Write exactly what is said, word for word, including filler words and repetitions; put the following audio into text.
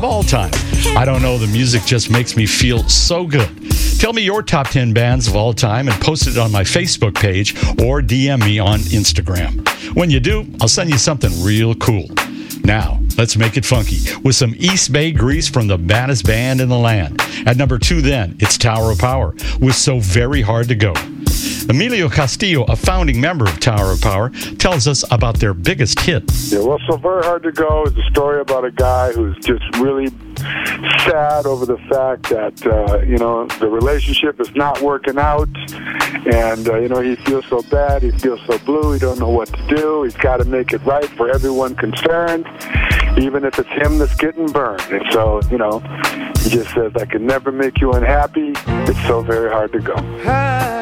of all time. I don't know, the music just makes me feel so good. Tell me your top ten bands of all time and post it on my Facebook page or D M me on Instagram. When you do, I'll send you something real cool. Now, let's make it funky with some East Bay Grease from the baddest band in the land. At number two then, it's Tower of Power with So Very Hard to Go. Emilio Castillo, a founding member of Tower of Power, tells us about their biggest hit. Yeah, well, So Very Hard to Go is a story about a guy who's just really sad over the fact that, uh, you know, the relationship is not working out. And, uh, you know, he feels so bad. He feels so blue. He don't know what to do. He's got to make it right for everyone concerned, even if it's him that's getting burned. And so, you know, he just says, I can never make you unhappy. It's so very hard to go.